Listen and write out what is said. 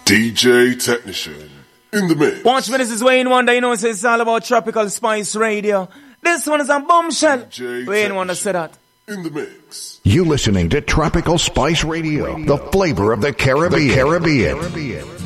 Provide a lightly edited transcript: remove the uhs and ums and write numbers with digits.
DJ Technician in the mix. Watch me, this is Wayne Wonder. You know, it's all about Tropical Spice Radio. This one is a bombshell. Wayne Wonder said that. In the mix. You listening to Tropical Spice Radio, the flavor of the Caribbean.